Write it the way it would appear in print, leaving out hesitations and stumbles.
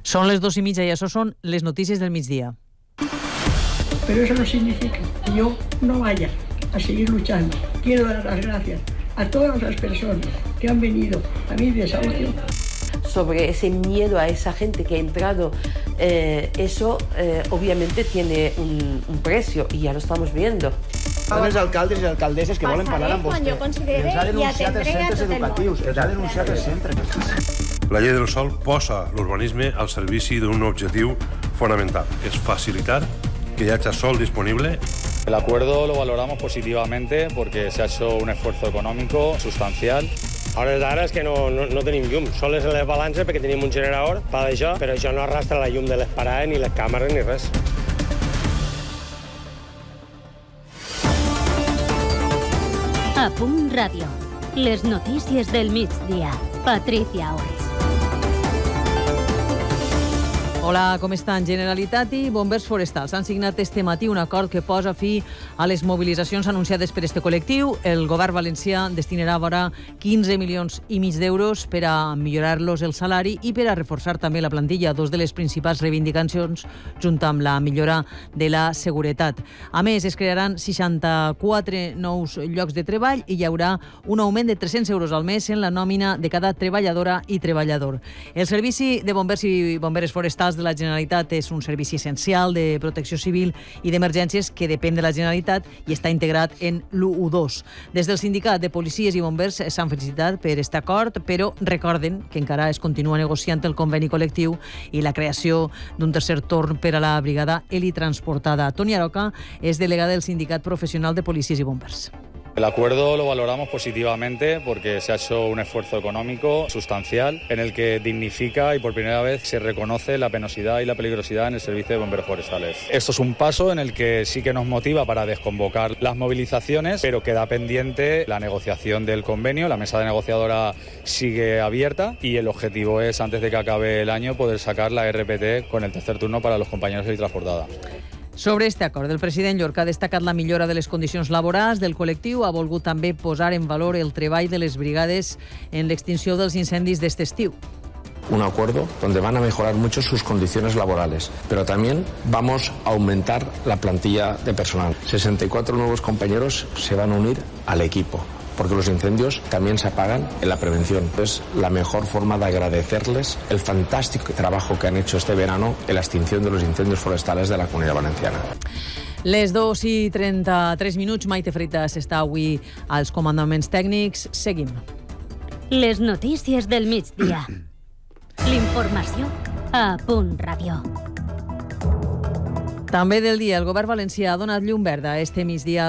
Són les 2:30 i això són les notícies del migdia. Pero eso no significa que yo no vaya a seguir luchando. Quiero dar las gracias a todas las personas que han venido a mi desahucio. Sobre ese miedo a esa gente que ha entrado, eso obviamente tiene un precio y ya lo estamos viendo. Són els alcaldes i alcaldesses que volen parlar amb vostè. Els ha denunciat els centres educatius, els ha denunciat els centres. La llei del sòl posa l'urbanisme al servici d'un objectiu fonamental, és facilitar que hi hagi sòl disponible. El acuerdo lo valoramos positivamente porque se ha hecho un esfuerzo económico sustancial. A hores d'ara és que no tenim llum. Sol és en les balances perquè tenim un generador per això, però això no arrastra la llum de les parades, ni les càmeres, ni res. A Punt Ràdio. Les notícies del migdia. Patricia Orts. Hola, com estan? Generalitat i Bombers Forestals han signat este matí un acord que posa fi a les mobilitzacions anunciades per este col·lectiu. El govern valencià destinarà vora 15 milions i mig d'euros per a millorar-los el salari i per a reforçar també la plantilla, dos de les principals reivindicacions, junt amb la millora de la seguretat. A més, es crearan 64 nous llocs de treball i hi haurà un augment de 300 euros al mes en la nòmina de cada treballadora i treballador. El Servici de Bombers i Bomberes Forestals de la Generalitat és un servici essencial de protecció civil i d'emergències que depèn de la Generalitat i està integrat en l'U1-2. Des del Sindicat de Policies i Bombers s'han felicitat per aquest acord, però recorden que encara es continua negociant el conveni col·lectiu i la creació d'un tercer torn per a la brigada helitransportada. Toni Aroca és delegada del Sindicat Professional de Policies i Bombers. El acuerdo lo valoramos positivamente porque se ha hecho un esfuerzo económico sustancial en el que dignifica y por primera vez se reconoce la penosidad y la peligrosidad en el servicio de bomberos forestales. Esto es un paso en el que sí que nos motiva para desconvocar las movilizaciones, pero queda pendiente la negociación del convenio. La mesa de negociadora sigue abierta y el objetivo es, antes de que acabe el año, poder sacar la RPT con el tercer turno para los compañeros de transportada. Sobre este acord, el president Llorca ha destacat la millora de les condicions laborals del col·lectiu, ha volgut també posar en valor el treball de les brigades en l'extinció dels incendis d'este estiu. Un acuerdo donde van a mejorar mucho sus condiciones laborales, pero también vamos a aumentar la plantilla de personal. 64 nuevos compañeros se van a unir al equipo, porque los incendios también se apagan en la prevención. Es la mejor forma de agradecerles el fantástico trabajo que han hecho este verano en la extinción de los incendios forestales de la Comunidad Valenciana. Les 2:33, Maite Freitas està avui als comandaments tècnics. Seguim. Les notícies del migdia. L'informació a Punt Ràdio. També del dia, el govern valencià ha donat llum verda este migdia